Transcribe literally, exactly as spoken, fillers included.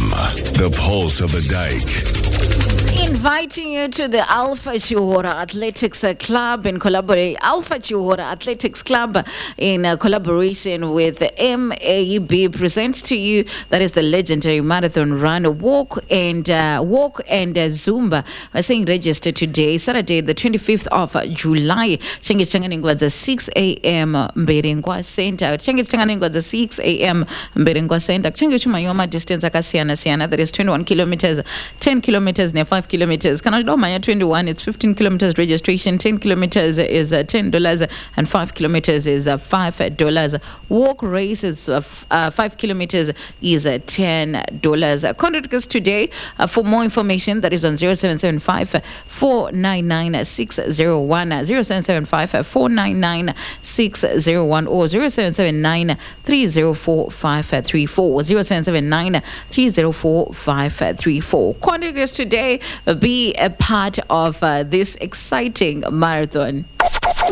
the pulse of the dike. Inviting you to the Alpha Chihuahua Athletics uh, Club in collaboration, Alpha Chihuahua Athletics Club in uh, collaboration with M A B presents to you that is the legendary marathon run, walk and uh, walk and uh, Zumba. We're saying register today, Saturday, the twenty-fifth of July. Chengi Changaningwaza six a.m. Mberengwa Center. Chengi Changaningwaza six a.m. Mberengwa Center. Chengi Chumayoma distance akasiana siana. That is twenty-one kilometers, ten kilometers, near five kilometers. Kanadoma twenty-one, it's fifteen kilometers registration, ten kilometers is uh, ten dollars, and five kilometers is uh, five dollars. Walk race is uh, f- uh, five kilometers is uh, ten dollars. Uh, contact us today uh, for more information. That is on zero seven seven five, four nine nine, six zero one, zero seven seven five, four nine nine, six zero one, or zero seven seven nine, three zero four, five three four, zero seven seven nine, three zero four, five three four. Contact us today. Be a part of uh, this exciting marathon.